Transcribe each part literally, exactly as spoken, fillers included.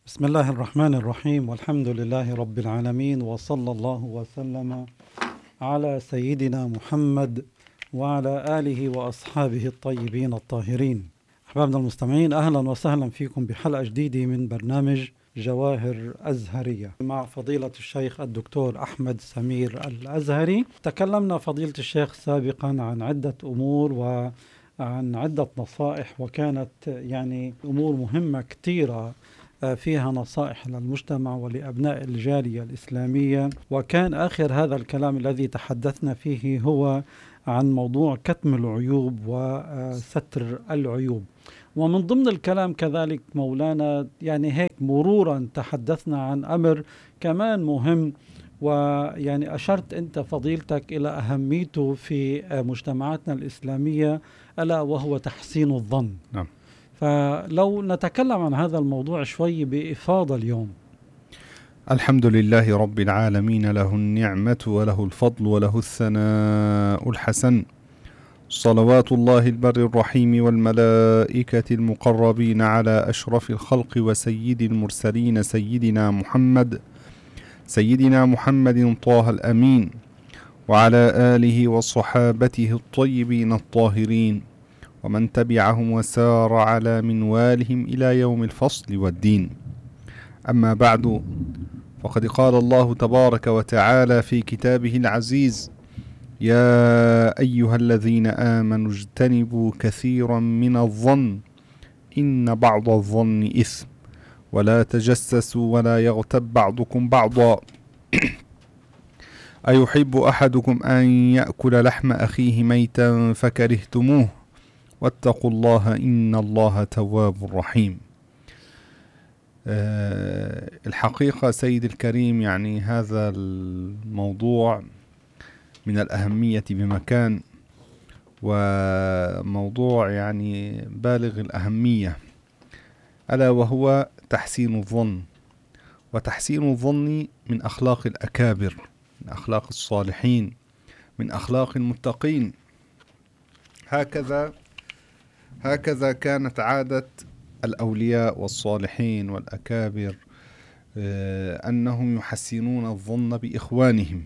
بسم الله الرحمن الرحيم، والحمد لله رب العالمين، وصلى الله وسلم على سيدنا محمد وعلى آله وأصحابه الطيبين الطاهرين. أحبابنا المستمعين، أهلا وسهلا فيكم بحلقة جديدة من برنامج جواهر أزهرية مع فضيلة الشيخ الدكتور أحمد سمير الأزهري. تكلمنا فضيلة الشيخ سابقا عن عدة أمور وعن عدة نصائح، وكانت يعني أمور مهمة كثيرة فيها نصائح للمجتمع ولأبناء الجالية الإسلامية. وكان آخر هذا الكلام الذي تحدثنا فيه هو عن موضوع كتم العيوب وستر العيوب. ومن ضمن الكلام كذلك مولانا يعني هيك مرورا تحدثنا عن أمر كمان مهم، ويعني أشرت أنت فضيلتك إلى أهميته في مجتمعاتنا الإسلامية، ألا وهو تحسين الظن. نعم. فلو نتكلم عن هذا الموضوع شوي بإفاضة اليوم. الحمد لله رب العالمين، له النعمة وله الفضل وله الثناء الحسن، صلوات الله البر الرحيم والملائكة المقربين على أشرف الخلق وسيد المرسلين سيدنا محمد سيدنا محمد طه الأمين، وعلى آله وصحابته الطيبين الطاهرين، ومن تبعهم وسار على منوالهم إلى يوم الفصل والدين. أما بعد، فقد قال الله تبارك وتعالى في كتابه العزيز: يا أيها الذين آمنوا اجتنبوا كثيرا من الظن إن بعض الظن إثم ولا تجسسوا ولا يغتب بعضكم بعضا أيحب أحدكم أن يأكل لحم أخيه ميتا فكرهتموه واتقوا الله إن الله تواب رحيم. أه الحقيقة سيد الكريم، يعني هذا الموضوع من الأهمية بمكان، وموضوع يعني بالغ الأهمية، ألا وهو تحسين الظن. وتحسين الظن من أخلاق الأكابر، من أخلاق الصالحين، من أخلاق المتقين. هكذا هكذا كانت عادة الأولياء والصالحين والأكابر، أنهم يحسنون الظن بإخوانهم،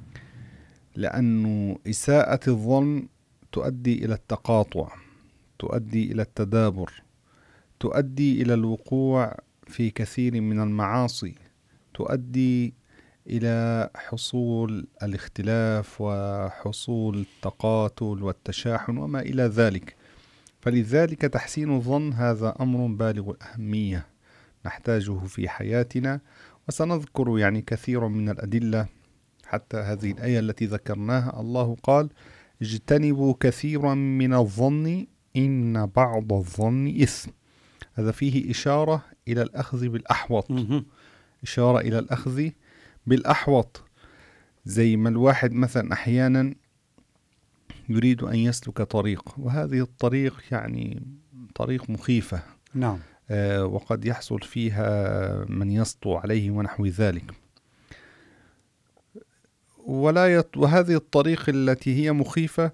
لأن إساءة الظن تؤدي إلى التقاطع، تؤدي إلى التدابر، تؤدي إلى الوقوع في كثير من المعاصي، تؤدي إلى حصول الاختلاف وحصول التقاتل والتشاحن وما إلى ذلك. فلذلك تحسين الظن هذا أمر بالغ الأهمية نحتاجه في حياتنا، وسنذكر يعني كثير من الأدلة. حتى هذه الآية التي ذكرناها، الله قال: اجتنبوا كثيرا من الظن إن بعض الظن إثم. هذا فيه إشارة إلى الأخذ بالأحوط، إشارة إلى الأخذ بالأحوط. زي ما الواحد مثلا أحيانا يريد أن يسلك طريق، وهذه الطريق يعني طريق مخيفة، نعم. آه وقد يحصل فيها من يسطو عليه ونحو ذلك. ولا يط... وهذه الطريق التي هي مخيفة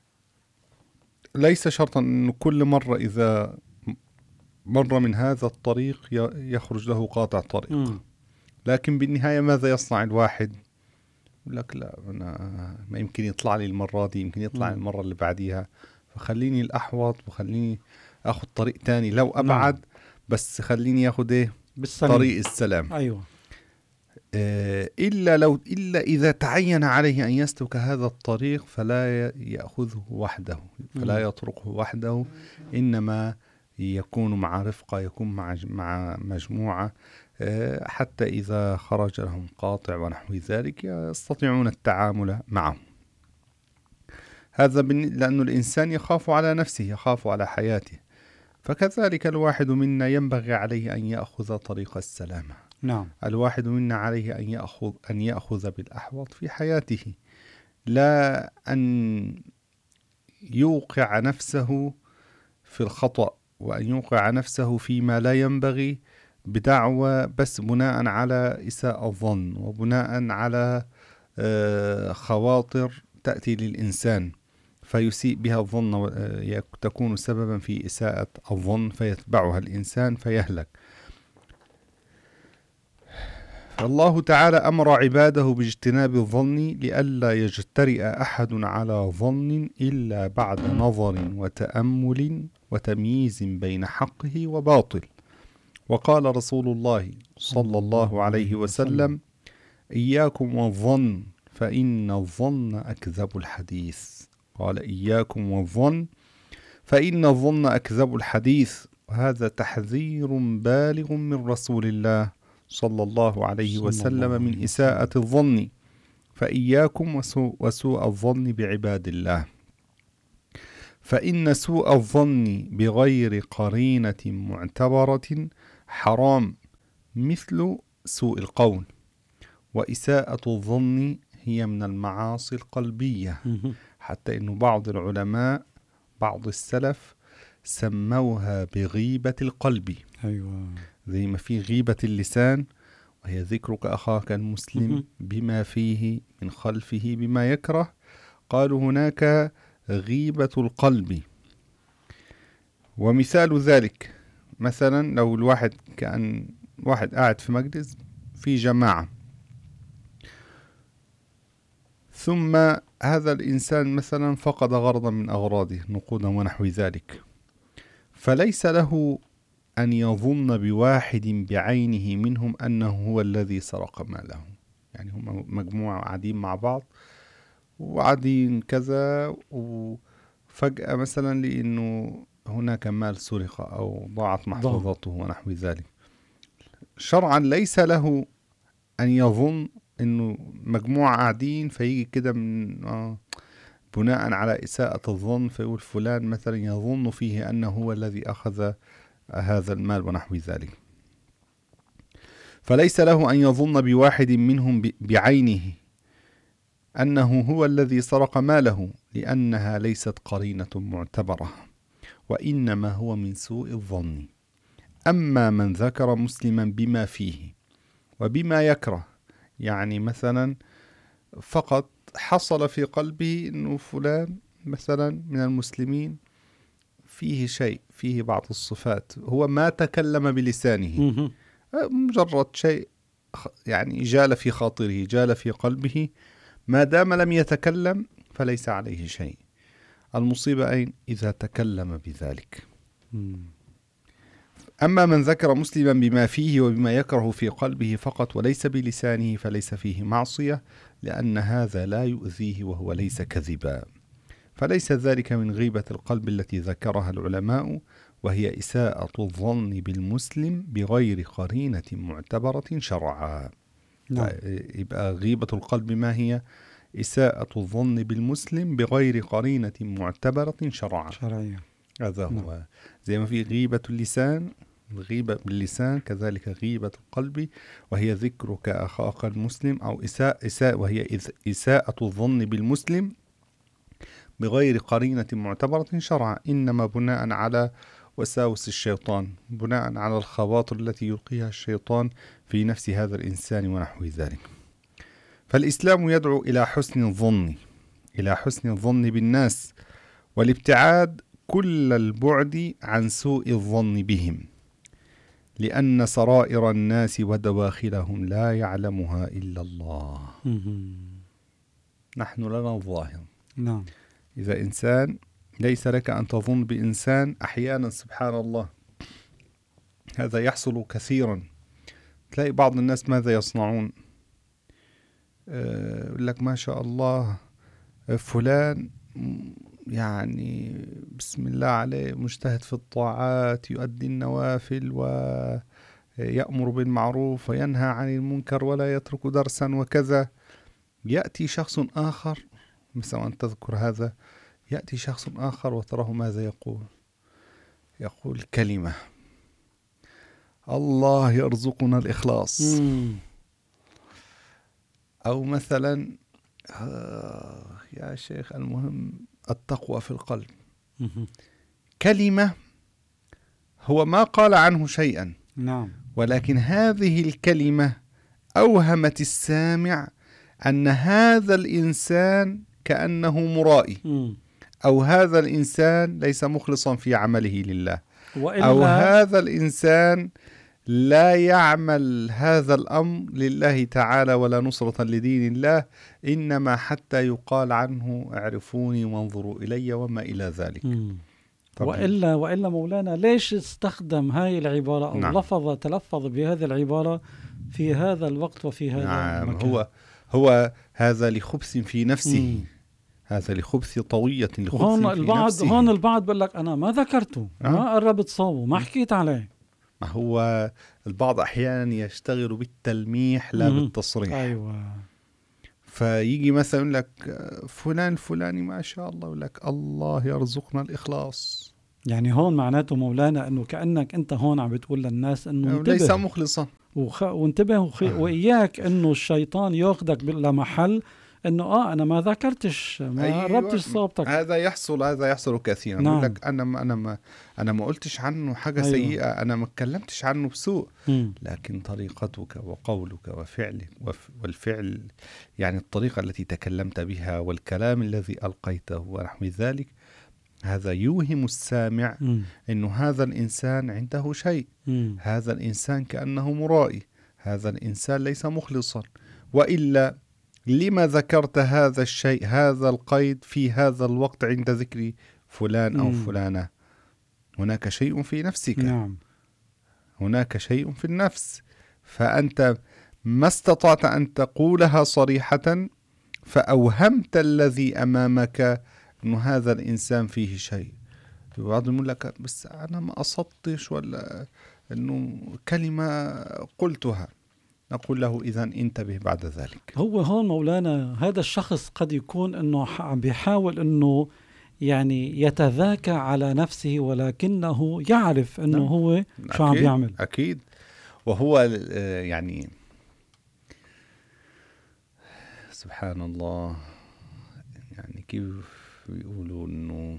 ليس شرطا أن كل مرة إذا مر من هذا الطريق يخرج له قاطع طريق. م. لكن بالنهاية ماذا يصنع الواحد؟ يقول لك لا، أنا ما يمكن يطلع لي المرة دي، يمكن يطلع م. المرة اللي بعديها، فخليني الأحوط وخليني أخذ طريق تاني لو أبعد. نعم. بس خليني أخذ إيه؟ بالسلام. طريق السلام. أيوة. آه إلا لو إلا إذا تعين عليه أن يسلك هذا الطريق فلا يأخذه وحده، فلا م. يطرقه وحده، إنما يكون مع رفقة، يكون مع مع مجموعة، حتى إذا خرج لهم قاطع ونحو ذلك يستطيعون التعامل معه. هذا لأن الإنسان يخاف على نفسه، يخاف على حياته. فكذلك الواحد منا ينبغي عليه أن يأخذ طريق السلامة. نعم. الواحد منا عليه أن يأخذ أن يأخذ بالأحوط في حياته، لا أن يوقع نفسه في الخطأ وأن يوقع نفسه فيما لا ينبغي بدعوى بس بناء على إساءة الظن وبناء على خواطر تأتي للإنسان فيسيء بها الظن، تكون سببا في إساءة الظن فيتبعها الإنسان فيهلك. الله تعالى أمر عباده باجتناب الظن لئلا يجترئ أحد على ظن إلا بعد نظر وتأمل وتمييز بين حقه وباطل. وقال رسول الله صلى الله عليه وسلم: إياكم والظن فإن الظن أكذب الحديث. قال: إياكم والظن فإن الظن أكذب الحديث. وهذا تحذير بالغ من رسول الله صلى الله عليه وسلم من إساءة الظن، فإياكم وسوء, وسوء الظن بعباد الله، فإن سوء الظن بغير قرينة معتبرة حرام مثل سوء القول. وإساءة الظن هي من المعاصي القلبية، حتى إن بعض العلماء بعض السلف سموها بغيبة القلب. أيوة. زي ما في غيبة اللسان وهي ذكرك أخاك المسلم بما فيه من خلفه بما يكره، قالوا هناك غيبة القلب. ومثال ذلك مثلا لو الواحد كان واحد قاعد في مجلس في جماعة، ثم هذا الإنسان مثلا فقد غرضا من أغراضه نقودا ونحو ذلك، فليس له أن يظن بواحد بعينه منهم أنه هو الذي سرق ماله. يعني هم مجموعة قاعدين مع بعض وقاعدين كذا، وفجأة مثلا لأنه هناك مال سرق أو ضاعت محفظته ونحو ذلك، شرعا ليس له أن يظن أنه مجموعة قاعدين فيجي كده من آه بناء على إساءة الظن فيقول فلان مثلا يظن فيه أنه هو الذي أخذ هذا المال ونحو ذلك. فليس له أن يظن بواحد منهم بعينه أنه هو الذي سرق ماله، لأنها ليست قرينة معتبرة، وإنما هو من سوء الظن. أما من ذكر مسلما بما فيه وبما يكره، يعني مثلا فقط حصل في قلبه أنه فلان مثلا من المسلمين فيه شيء، فيه بعض الصفات، هو ما تكلم بلسانه، مجرد شيء يعني جال في خاطره جال في قلبه، ما دام لم يتكلم فليس عليه شيء. المصيبة أين؟ إذا تكلم بذلك. أما من ذكر مسلما بما فيه وبما يكره في قلبه فقط وليس بلسانه فليس فيه معصية، لأن هذا لا يؤذيه وهو ليس كذبا. فليس ذلك من غيبة القلب التي ذكرها العلماء، وهي إساءة الظن بالمسلم بغير قرينة معتبرة شرعا. نعم. يبقى غيبة القلب ما هي؟ إساءة الظن بالمسلم بغير قرينة معتبرة شرعا. شرعية. هذا هو. نعم. زي ما في غيبة اللسان، الغيبة باللسان، كذلك غيبة القلب وهي ذكرك أخاك المسلم، أو إساءة إساءة وهي إساءة الظن بالمسلم بغير قرينة معتبرة شرعا، إنما بناء على وساوس الشيطان، بناء على الخواطر التي يلقيها الشيطان في نفس هذا الإنسان ونحو ذلك. فالإسلام يدعو إلى حسن الظن، إلى حسن الظن بالناس، والابتعاد كل البعد عن سوء الظن بهم، لأن سرائر الناس ودواخلهم لا يعلمها إلا الله. نحن لنا الظاهر. نعم. إذا إنسان ليس لك أن تظن بإنسان، أحيانا سبحان الله هذا يحصل كثيرا، تلاقي بعض الناس ماذا يصنعون؟ يقول لك ما شاء الله فلان يعني بسم الله عليه مجتهد في الطاعات، يؤدي النوافل ويأمر بالمعروف وينهى عن المنكر ولا يترك درسا وكذا. يأتي شخص آخر مثلا أن تذكر هذا، يأتي شخص آخر وتراه ماذا يقول؟ يقول كلمة: الله يرزقنا الإخلاص. مم. أو مثلا آه يا شيخ المهم التقوى في القلب. مم. كلمة هو ما قال عنه شيئا. نعم. ولكن هذه الكلمة أوهمت السامع أن هذا الإنسان كأنه مرائي، م. أو هذا الإنسان ليس مخلصا في عمله لله، أو هذا الإنسان لا يعمل هذا الأمر لله تعالى ولا نصرة لدين الله، إنما حتى يقال عنه اعرفوني وانظروا إلي وما إلى ذلك. وإلا وإلا مولانا ليش استخدم هاي العبارة أو نعم. لفظ تلفظ بهذه العبارة في هذا الوقت وفي هذا نعم. المكان؟ هو هو هذا لخبث في نفسه. مم. هذا لخبث طوية لخبث هون في البعض نفسه. هون البعض بقول لك أنا ما ذكرته، ما قربت صوبه، ما حكيت عليه. ما هو البعض أحيانا يشتغل بالتلميح لا مم. بالتصريح. أيوة. فيجي مثلا يقول لك فلان فلاني ما شاء الله، يقول لك الله يرزقنا الإخلاص. يعني هون معناته مولانا أنه كأنك أنت هون عم بتقول للناس أنه انتبه، ليس مخلصا، وخ... وانتبه وخ... آه. وإياك أنه الشيطان يأخذك لمحل أنه آه أنا ما ذكرتش، ما أيوة. قربتش صوبتك. هذا يحصل هذا يحصل كثيرا. نعم. يقول لك أنا ما أنا ما أنا ما قلتش عنه حاجة أيوة. سيئة، أنا ما اتكلمتش عنه بسوء، مم. لكن طريقتك وقولك وفعلك وف... والفعل، يعني الطريقة التي تكلمت بها والكلام الذي ألقيته ونحو ذلك، هذا يوهم السامع مم. إنه هذا الإنسان عنده شيء، مم. هذا الإنسان كأنه مرائي، هذا الإنسان ليس مخلصا. وإلا لما ذكرت هذا الشيء، هذا القيد في هذا الوقت عند ذكر فلان أو مم. فلانة؟ هناك شيء في نفسك. نعم. هناك شيء في النفس، فأنت ما استطعت أن تقولها صريحة، فأوهمت الذي أمامك أن هذا الإنسان فيه شيء. بعض يقول لك بس أنا ما أصدتش، ولا أنه كلمة قلتها. نقول له إذن انتبه بعد ذلك. هو هون مولانا هذا الشخص قد يكون أنه عم بيحاول أنه يعني يتذاكى على نفسه، ولكنه يعرف أنه نعم. هو شو عم بيعمل. أكيد. وهو يعني سبحان الله، يعني كيف يقولوا أنه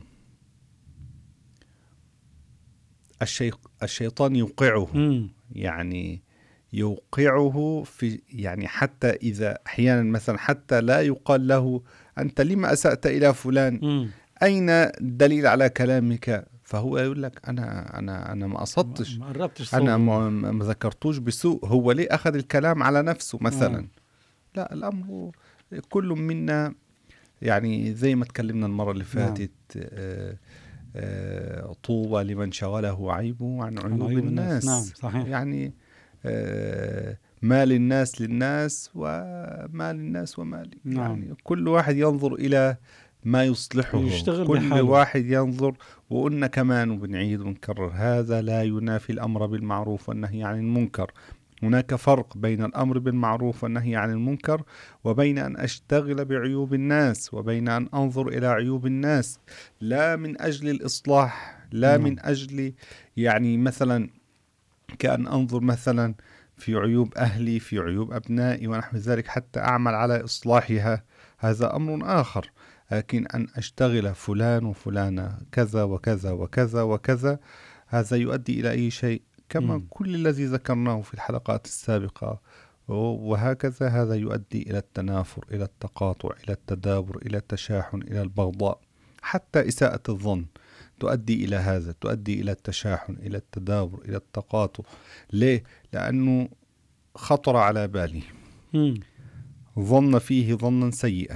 الشي... الشيطان يوقعه. مم. يعني يوقعه في، يعني حتى إذا أحيانا مثلا حتى لا يقال له أنت لما أسأت إلى فلان، مم. أين الدليل على كلامك؟ فهو يقول لك أنا أنا أنا ما قصدتش، ما قربتش أنا صوبه. ما, ما ذكرتوش بسوء. هو ليه أخذ الكلام على نفسه مثلا؟ آه. لا، الأمر كل منا يعني زي ما تكلمنا المرة اللي فاتت. نعم. آه آه طوبى لمن شغله عيبه عن عيوب, عيوب الناس. الناس. نعم صحيح. يعني آه ما للناس للناس وما للناس وما لي. نعم. يعني كل واحد ينظر إلى ما يصلحه، يشتغل كل بحاله. واحد ينظر. وقلنا كمان وبنعيد ونكرر، هذا لا ينافي الأمر بالمعروف والنهي عن المنكر. هناك فرق بين الأمر بالمعروف والنهي عن المنكر، وبين أن أشتغل بعيوب الناس، وبين أن أنظر إلى عيوب الناس لا من أجل الإصلاح، لا نعم. من أجل يعني مثلا كأن أنظر مثلا في عيوب أهلي، في عيوب أبنائي ونحو ذلك حتى أعمل على إصلاحها، هذا أمر آخر. لكن أن أشتغل فلان وفلانة كذا وكذا وكذا وكذا، هذا يؤدي إلى أي شيء، كما مم. كل الذي ذكرناه في الحلقات السابقة. وهكذا هذا يؤدي إلى التنافر، إلى التقاطع، إلى التدابر، إلى التشاحن، إلى البغضاء، حتى إساءة الظن تؤدي إلى هذا، تؤدي إلى التشاحن، إلى التدابر، إلى التقاطع. ليه؟ لأنه خطر على بالي، مم. ظن فيه ظنا سيئا،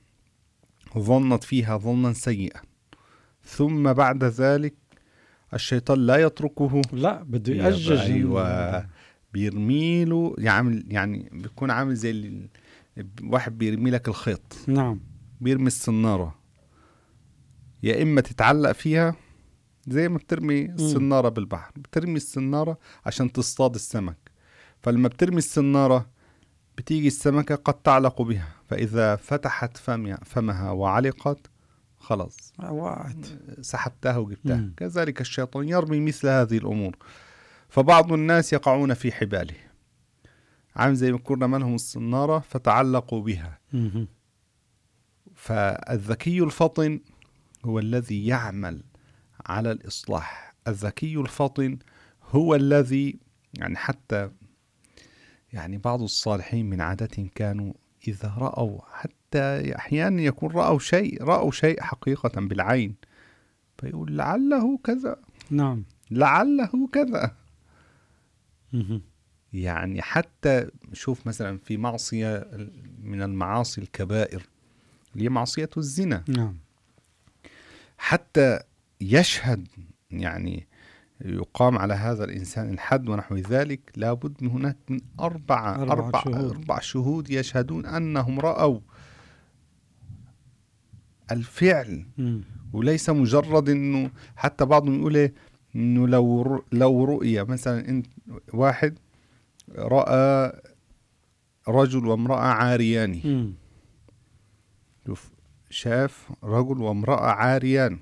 ظنت فيها ظنا سيئا، ثم بعد ذلك الشيطان لا يتركه، لا بده يأجج. أيوة، بيرميله. يعمل يعني بيكون عامل زي اللي واحد بيرمي لك الخيط. نعم. بيرمي السنارة، يا إما تتعلق فيها زي ما بترمي السنارة بالبحر، بترمي السنارة عشان تصطاد السمك، فلما بترمي السنارة بتيجي السمكة قد تعلق بها، فإذا فتحت فمها وعلقت خلاص وقعت، سحبتها وجبتها. مم. كذلك الشيطان يرمي مثل هذه الأمور، فبعض الناس يقعون في حباله، عام زي ما كنا منهم السنارة فتعلقوا بها. مم. فالذكي الفطن هو الذي يعمل على الإصلاح. الذكي الفطن هو الذي يعني حتى يعني بعض الصالحين من عادة كانوا إذا رأوا، حتى أحيانا يكون رأوا شيء رأوا شيء حقيقة بالعين، فيقول لعله كذا، نعم، لعله كذا. مهم. يعني حتى شوف مثلا في معصية من المعاصي الكبائر اللي هي معصية الزنا، نعم. حتى يشهد يعني يقام على هذا الإنسان الحد ونحو ذلك، لابد من هناك من أربعة أربعة أربع شهود. أربع شهود يشهدون أنهم رأوا الفعل، مم. وليس مجرد إنه حتى بعضهم يقول إيه، إنه لو ر- لو رؤية مثلا إنت واحد رأى رجل وامرأة عاريان، مم. شوف شاف رجل وامرأة عاريان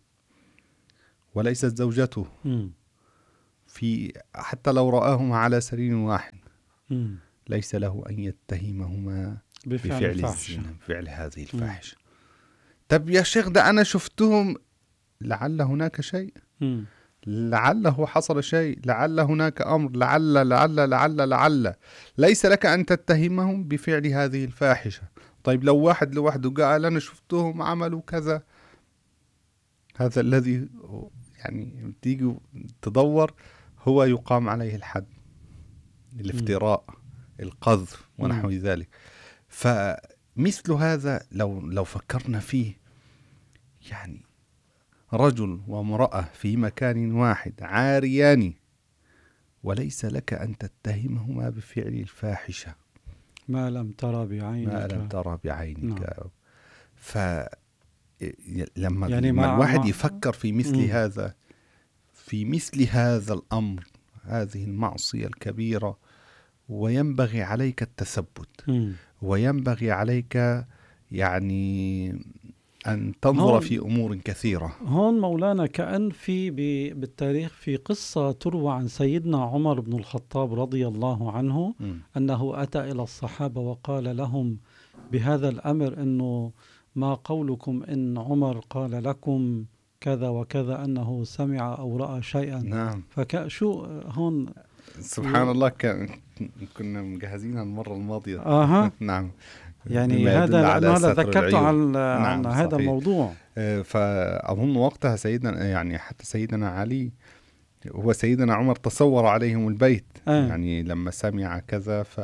وليست زوجته، مم. في حتى لو رآهما على سرير واحد مم. ليس له أن يتهمهما بفعل بفعل الفاحشة. الزنا، بفعل هذه الفاحشة. طب يا شيخ ده أنا شفتهم، لعل هناك شيء، مم. لعله حصل شيء، لعل هناك أمر، لعل لعل لعل لعل ليس لك أن تتهمهم بفعل هذه الفاحشة. طيب لو واحد لوحده قال أنا شفتهم عملوا كذا، هذا الذي يعني تيجي تدور هو يقام عليه الحد، الافتراء، القذف ونحو ذلك. فمثل هذا لو لو فكرنا فيه، يعني رجل وامرأة في مكان واحد عاريان وليس لك أن تتهمهما بفعل الفاحشة ما لم ترى بعينك. ما لم ترى بعينك. نعم. فلما يعني لما مع الواحد مع يفكر في مثل مم. هذا، في مثل هذا الأمر، هذه المعصية الكبيرة، وينبغي عليك التثبت، مم. وينبغي عليك يعني أن تنظر هون في أمور كثيرة. هون مولانا كأن في ب- بالتاريخ في قصة تروى عن سيدنا عمر بن الخطاب رضي الله عنه م. أنه أتى إلى الصحابة وقال لهم بهذا الأمر، أنه ما قولكم إن عمر قال لكم كذا وكذا أنه سمع أو رأى شيئا. نعم. فشو هون سبحان الله، كان كنا مجهزين المرة الماضية. آها. نعم. يعني بما يدل هذا على لأنه هذا ستر ذكرته العيوب. عن, عن نعم هذا صحيح. الموضوع. آه، فأظن وقتها سيدنا يعني حتى سيدنا علي هو سيدنا عمر تصور عليهم البيت. آه. يعني لما سمع كذا ف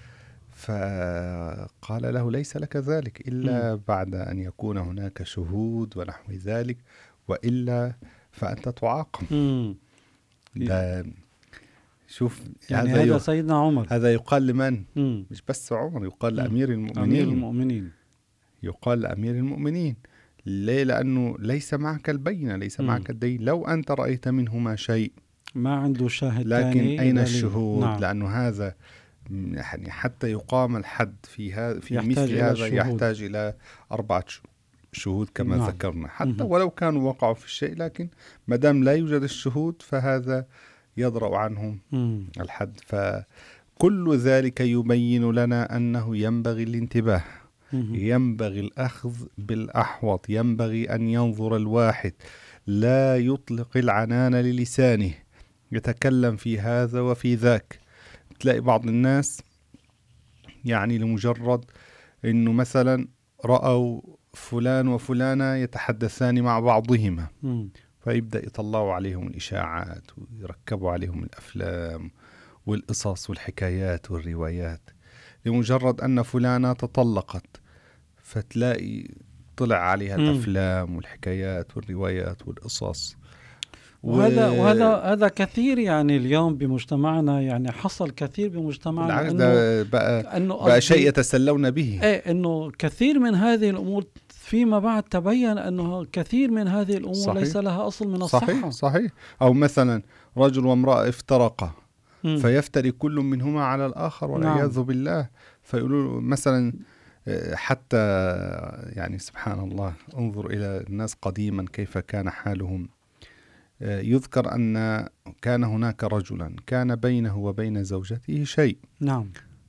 فقال له ليس لك ذلك إلا م. بعد أن يكون هناك شهود ونحو ذلك، وإلا فأنت تعاقب. م. ده شوف، يعني هذا هذا ي... سيدنا عمر. هذا يقال لمن؟ م. مش بس عمر، يقال م. لأمير المؤمنين. أمير المؤمنين. يقال لأمير المؤمنين. ليه؟ لأنه ليس معك البينة، ليس م. معك الدليل. لو أنت رأيت منهما شيء ما عنده شاهد لكن تاني أين دليل. الشهود؟ نعم. لأنه هذا يعني حتى يقام الحد في هذا في يحتاج مثل إلى هذا الشهود. يحتاج إلى أربعة شهود كما نعم. ذكرنا، حتى مه. ولو كانوا وقعوا في الشيء، لكن ما دام لا يوجد الشهود فهذا يضرأ عنهم م. الحد. فكل ذلك يبين لنا أنه ينبغي الانتباه، مه. ينبغي الأخذ بالأحوط، ينبغي أن ينظر الواحد، لا يطلق العنان للسانه يتكلم في هذا وفي ذاك. تلاقي بعض الناس يعني لمجرد أنه مثلا رأوا فلان وفلانة يتحدثان مع بعضهما م. فيبدأ يطلعوا عليهم الإشاعات ويركبوا عليهم الأفلام والقصص والحكايات والروايات، لمجرد أن فلانة تطلقت فتلاقي طلع عليها م. الأفلام والحكايات والروايات والقصص. وهذا و... وهذا هذا كثير يعني اليوم بمجتمعنا، يعني حصل كثير بمجتمعنا بالعكس انه ده بقى, انه بقى شيء قصدي يتسلون به. ايه انه كثير من هذه الامور فيما بعد تبين انه كثير من هذه الامور صحيح. ليس لها اصل من الصحة. صحيح صحيح. او مثلا رجل وامرأة افترقا م. فيفتري كل منهما على الآخر والعياذ نعم. بالله، فيقولوا مثلا حتى يعني سبحان الله، انظر إلى الناس قديما كيف كان حالهم. يذكر أن كان هناك رجلا كان بينه وبين زوجته شيء. نعم.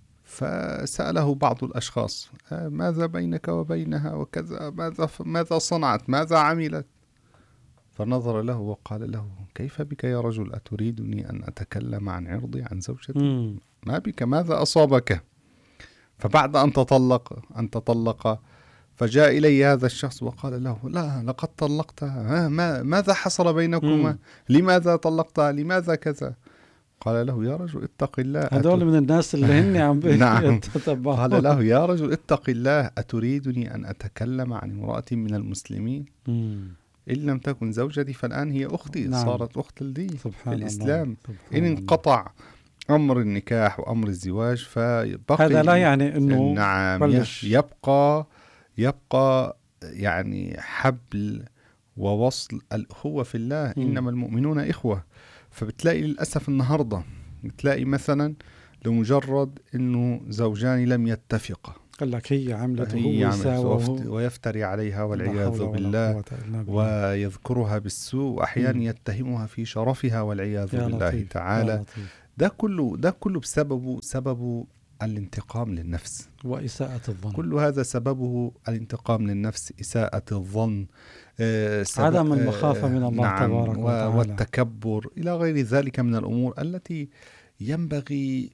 فسأله بعض الأشخاص ماذا بينك وبينها وكذا، ماذا ماذا صنعت، ماذا عملت؟ فنظر له وقال له كيف بك يا رجل، أتريدني أن أتكلم عن عرضي عن زوجتي؟ م. ما بك، ماذا أصابك؟ فبعد أن تطلق أن تطلق فجاء إلي هذا الشخص وقال له لا لقد طلقتها، ما ماذا حصل بينكما؟ م. لماذا طلقتها؟ لماذا كذا؟ قال له يا رجل اتق الله. هذول من الناس اللي هن عم نعم. يتتبعون. قال له يا رجل اتق الله، أتريدني أن أتكلم عن امرأة من المسلمين؟ مم. إن لم تكن زوجتي فالآن هي أختي. نعم. صارت أخت لدي في الإسلام. الله. سبحان إن الله. انقطع أمر النكاح وأمر الزواج فبقي، هذا لا يعني أنه نعم بلش. يبقى يبقى يعني حبل ووصل الأخوة في الله. م. إنما المؤمنون إخوة. فبتلاقي للأسف النهاردة بتلاقي مثلا لمجرد أنه زوجان لم يتفقا، قال لك هي عملت هي وهو عملت ساوى ويفتري عليها والعياذ بالله، ويذكرها بالسوء وأحيانا يتهمها في شرفها والعياذ بالله لطيف. تعالى. ده كله ده كله بسببه سببه الانتقام للنفس وإساءة الظن. كل هذا سببه الانتقام للنفس، إساءة الظن، آه عدم المخافة من الله نعم تبارك وتعالى، والتكبر إلى غير ذلك من الأمور التي ينبغي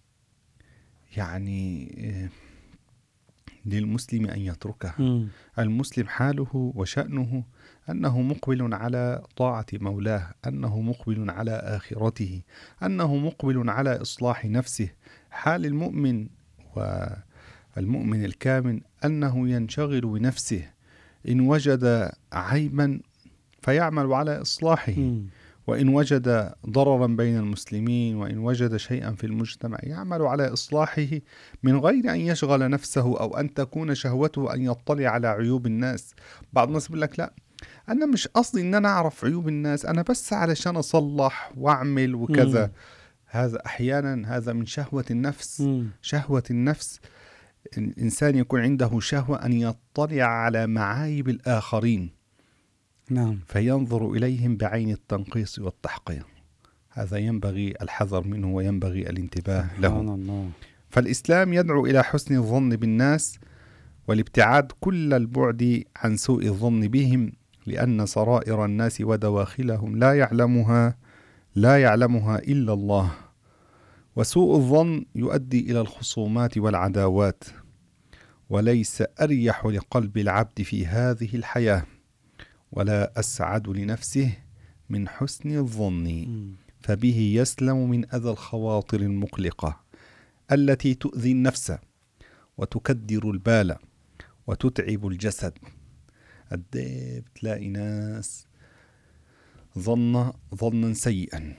يعني آه للمسلم أن يتركها. م. المسلم حاله وشأنه أنه مقبل على طاعة مولاه، أنه مقبل على آخرته، أنه مقبل على إصلاح نفسه. حال المؤمن والمؤمن الكامل أنه ينشغل بنفسه، إن وجد عيبا فيعمل على إصلاحه، م. وإن وجد ضررا بين المسلمين، وإن وجد شيئا في المجتمع يعمل على إصلاحه من غير أن يشغل نفسه أو أن تكون شهوته أن يطلع على عيوب الناس. بعض الناس بيقول لك لا، أنا مش قصدي أن أنا أعرف عيوب الناس، أنا بس علشان أصلح وأعمل وكذا. م. هذا أحيانا هذا من شهوة النفس. م. شهوة النفس، الإنسان يكون عنده شهوة أن يطلع على معايب الآخرين، نعم، فينظر إليهم بعين التنقيص والتحقير. هذا ينبغي الحذر منه وينبغي الانتباه له. الله. فالإسلام يدعو إلى حسن الظن بالناس والابتعاد كل البعد عن سوء الظن بهم، لأن سرائر الناس ودواخلهم لا يعلمها لا يعلمها إلا الله. وسوء الظن يؤدي إلى الخصومات والعداوات، وليس أريح لقلب العبد في هذه الحياة ولا أسعد لنفسه من حسن الظن، فبه يسلم من أذى الخواطر المقلقة التي تؤذي النفس وتكدر البال وتتعب الجسد. قد بتلاقي ناس ظن ظنا سيئا،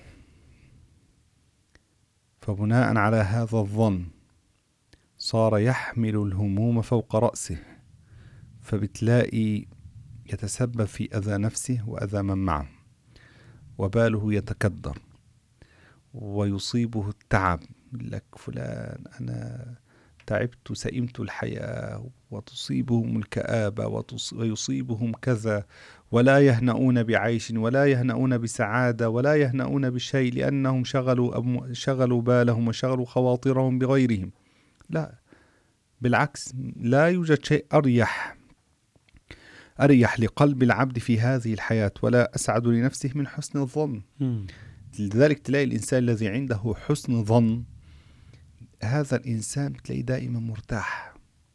فبناء على هذا الظن صار يحمل الهموم فوق رأسه، فبتلاقي يتسبب في أذى نفسه وأذى من معه، وباله يتكدر ويصيبه التعب. لك فلان أنا تعبت سئمت الحياة، وتصيبهم الكآبة ويصيبهم كذا، ولا يهنؤون بعيش ولا يهنؤون بسعادة ولا يهنؤون بشيء، لأنهم شغلوا, شغلوا بالهم وشغلوا خواطرهم بغيرهم. لا، بالعكس، لا يوجد شيء أريح أريح لقلب العبد في هذه الحياة ولا أسعد لنفسه من حسن الظن. م. لذلك تلاقي الإنسان الذي عنده حسن ظن، هذا الإنسان بتلاقيه دائما مرتاح،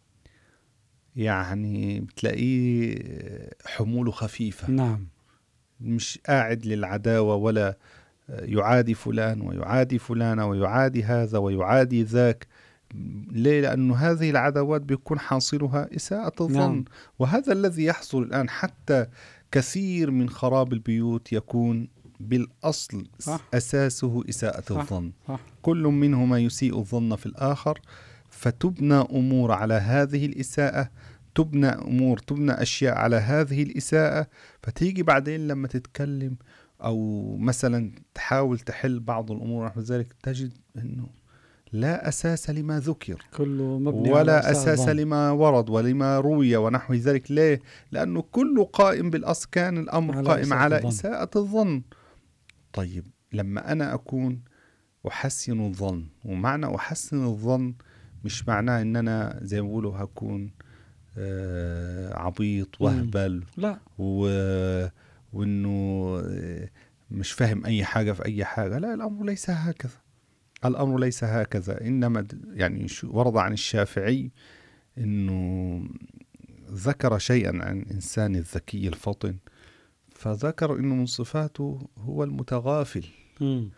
يعني بتلاقيه حموله خفيفة. نعم، مش قاعد للعداوة ولا يعادي فلان ويعادي فلانة ويعادي هذا ويعادي ذاك. ليه؟ لأنه هذه العداوات بيكون حاصلها إساءة الظن. نعم. وهذا الذي يحصل الآن، حتى كثير من خراب البيوت يكون بالأصل صح. أساسه إساءة صح. الظن. صح. كل منهما يسيء الظن في الآخر، فتبنى أمور على هذه الإساءة، تبنى أمور تبنى أشياء على هذه الإساءة، فتيجي بعدين لما تتكلم أو مثلا تحاول تحل بعض الأمور نحو ذلك، تجد أنه لا أساس لما ذكر، كله مبني ولا أساس لما ورد ولما روي ونحو ذلك. ليه؟ لأنه كله قائم بالأصل، كان الأمر على قائم إساءة على الظن. إساءة الظن. طيب لما أنا أكون أحسن الظن، ومعنى أحسن الظن مش معناه أن أنا زي ما بقولوا هكون آه عبيط وهبل لا، و... وأنه مش فاهم أي حاجة في أي حاجة. لا، الأمر ليس هكذا. الأمر ليس هكذا. إنما يعني ورد عن الشافعي أنه ذكر شيئا عن الإنسان الذكي الفطن، فذكر أنه من صفاته هو المتغافل. م.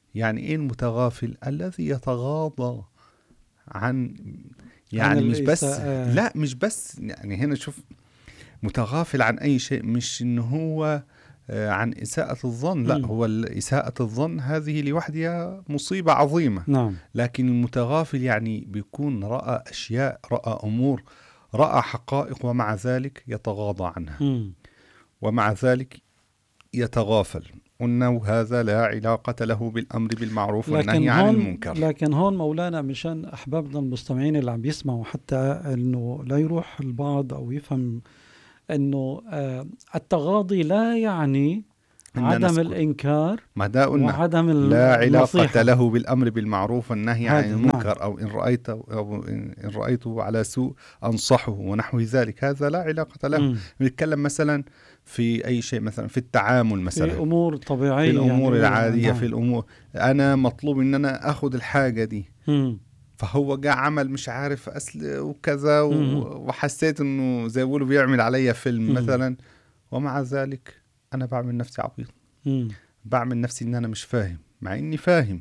يعني إيه المتغافل؟ الذي يتغاضى عن يعني عن مش بس الإساءة. لا مش بس يعني هنا شوف متغافل عن أي شيء، مش إنه هو عن إساءة الظن، لا، هو إساءة الظن هذه لوحدها مصيبة عظيمة. نعم. لكن المتغافل يعني بيكون رأى أشياء، رأى أمور، رأى حقائق، ومع ذلك يتغاضى عنها، مم. ومع ذلك يتغافل. أنه هذا لا علاقة له بالأمر بالمعروف والنهي لكن عن هون المنكر. لكن هون مولانا مشان أحبابنا المستمعين اللي عم يسمعوا، حتى إنه لا يروح البعض أو يفهم إنه آه التغاضي لا يعني عدم الإنكار ما دا قلنا وعدم لا النصيحة. علاقة له بالأمر بالمعروف والنهي عن هذا المنكر. نعم. أو إن رأيته أو إن رأيته على سوء أنصحه ونحو ذلك، هذا لا علاقة له. نتكلم مثلا في أي شيء، مثلا في التعامل، مثلا في أمور طبيعية، في الأمور يعني العادية. نعم. في الأمور أنا مطلوب إن أنا أخذ الحاجة دي، مم. فهو جاء عمل مش عارف أسل وكذا، مم. وحسيت إنه زي بيقولوا بيعمل عليا فيلم مم. مثلا، ومع ذلك أنا بعمل نفسي عبيط، مم. بعمل نفسي إن أنا مش فاهم، مع إني فاهم.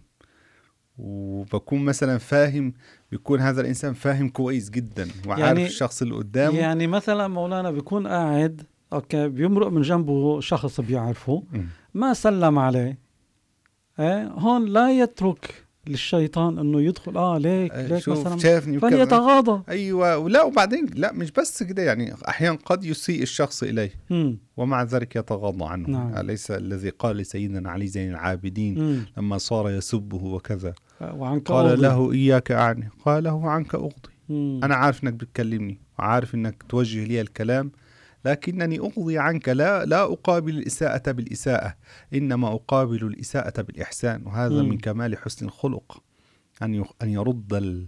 وبكون مثلا فاهم، بيكون هذا الإنسان فاهم كويس جدا وعارف يعني الشخص اللي قدامه. يعني مثلا مولانا بيكون قاعد أوكي، بيمرق من جنبه شخص بيعرفه، ما سلم عليه، ايه هون لا يترك للشيطان انه يدخل اه ليك ليك مثلا شافني فليتغاضى. ايوه، ولا وبعدين لا مش بس كده، يعني احيانا قد يسيء الشخص اليه مم. ومع ذلك يتغاضى عنه. نعم. أليس الذي قال لسيدنا علي زين العابدين مم. لما صار يسبه وكذا، وعنك قال أغضي. له إياك أعني، قال له عنك أغضي. مم. أنا عارف أنك بتكلمني وعارف أنك توجه لي الكلام، لكنني أغضي عنك، لا لا أقابل الإساءة بالإساءة، إنما أقابل الإساءة بالإحسان. وهذا مم. من كمال حسن الخلق، أن أن يرد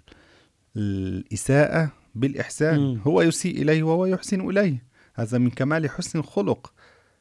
الإساءة بالإحسان. مم. هو يسيء إليه وهو يحسن إليه، هذا من كمال حسن الخلق.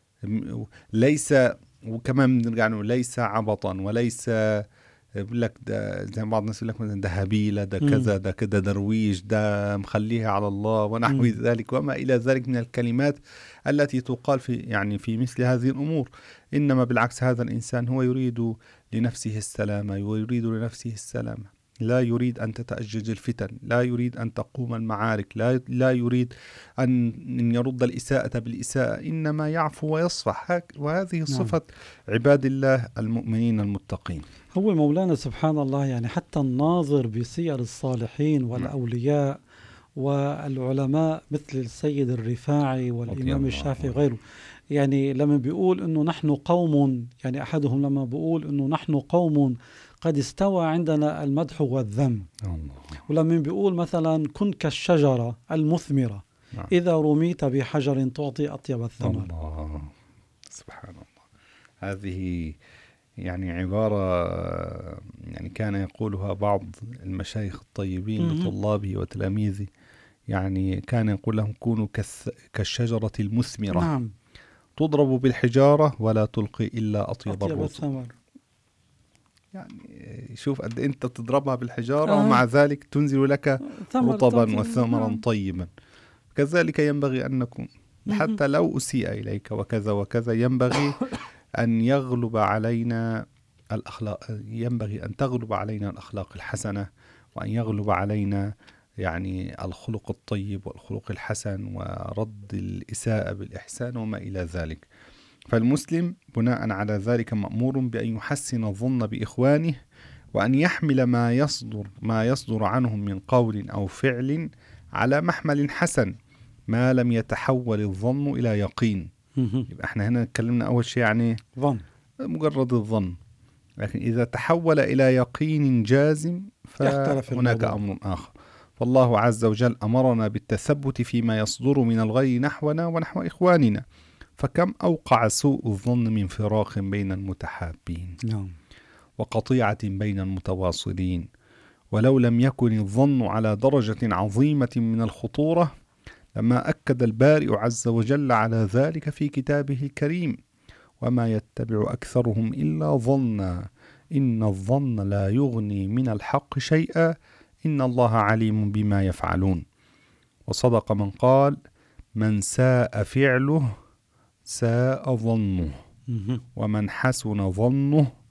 ليس، وكمان بنرجع نقول ليس عبطا، وليس يقول لك ده زي بعض الناس يقول لك مثلا ده هبيله، ده كذا، ده كده درويش، ده مخليها على الله ونحو ذلك وما الى ذلك من الكلمات التي تقال في يعني في مثل هذه الامور. انما بالعكس، هذا الانسان هو يريد لنفسه السلامه، ويريد لنفسه السلامه، لا يريد أن تتأجج الفتن، لا يريد أن تقوم المعارك، لا لا يريد أن أن يرد الإساءة بالإساءة، إنما يعفو ويصفح. وهذه صفة نعم. عباد الله المؤمنين المتقين. هو مولانا سبحان الله، يعني حتى الناظر بسير الصالحين والأولياء والعلماء مثل السيد الرفاعي والإمام الشافعي وغيره، يعني لما بيقول إنه نحن قوم، يعني أحدهم لما بيقول إنه نحن قوم قد استوى عندنا المدح والذم، ولما بيقول مثلا كن كالشجرة المثمرة نعم. إذا رميت بحجر تعطي أطيب الثمر. الله سبحان الله. هذه يعني عبارة يعني كان يقولها بعض المشايخ الطيبين لطلابه وتلاميذه، يعني كان يقول لهم كونوا كالشجرة المثمرة نعم. تضرب بالحجارة ولا تلقي إلا أطيب, أطيب الرطب. الثمر. يعني شوف قد أنت تضربها بالحجارة آه. ومع ذلك تنزل لك رطبا وثمرا طيبا. كذلك ينبغي أن نكون، حتى لو أسيء إليك وكذا وكذا، ينبغي أن يغلب علينا الأخلاق، ينبغي أن تغلب علينا الأخلاق الحسنة، وأن يغلب علينا يعني الخلق الطيب والخلق الحسن، ورد الإساءة بالإحسان وما إلى ذلك. فالمسلم بناء على ذلك مأمور بأن يحسن الظن بإخوانه، وأن يحمل ما يصدر ما يصدر عنهم من قول أو فعل على محمل حسن، ما لم يتحول الظن إلى يقين. يبقى احنا هنا اتكلمنا أول شيء يعني ظن، مجرد الظن، لكن إذا تحول إلى يقين جازم فهناك أمر آخر. فالله عز وجل أمرنا بالتثبت فيما يصدر من الغي نحونا ونحو إخواننا، فكم أوقع سوء الظن من فراق بين المتحابين نعم. وقطيعة بين المتواصلين. ولو لم يكن الظن على درجة عظيمة من الخطورة لما أكد البارئ عز وجل على ذلك في كتابه الكريم: وما يتبع أكثرهم إلا ظنا إن الظن لا يغني من الحق شيئا إن الله عليم بما يفعلون. وصدق من قال: من ساء فعله ساء ظنه، ومن حسن ظنه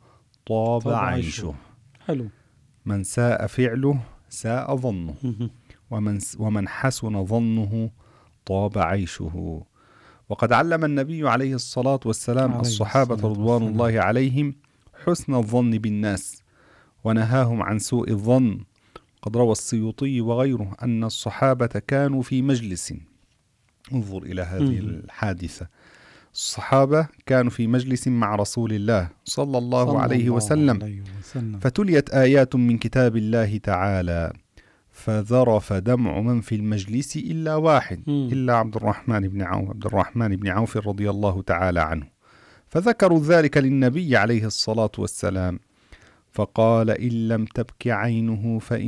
طاب طاب عيشه. عيشه. حلو. من ساء فعله ساء ظنه، مهم. ومن, ومن حسن ظنه طاب عيشه. وقد علم النبي عليه الصلاة والسلام عليه الصحابة الصلاة رضوان والسلام. الله عليهم حسن الظن بالناس، ونهاهم عن سوء الظن. قد روى السيوطي وغيره أن الصحابة كانوا في مجلس، انظر إلى هذه مهم. الحادثة، الصحابة كانوا في مجلس مع رسول الله صلى الله صلى عليه الله وسلم، عليه وسلم. فتليت آيات من كتاب الله تعالى، فذرف دمع من في المجلس إلا واحد، مم. إلا عبد الرحمن بن عوف عبد الرحمن بن عوف رضي الله تعالى عنه. فذكروا ذلك للنبي عليه الصلاة والسلام، فقال: إن لم تبك عينه فإن